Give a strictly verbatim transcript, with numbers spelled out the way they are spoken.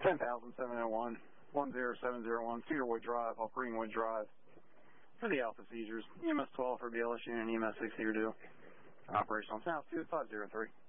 ten thousand seven oh one, one zero seven zero one, Cedarwood Drive off Greenwood Drive. For the Alpha seizures, E M S twelve for B L S unit and E M S six here due. Operational south two five zero three.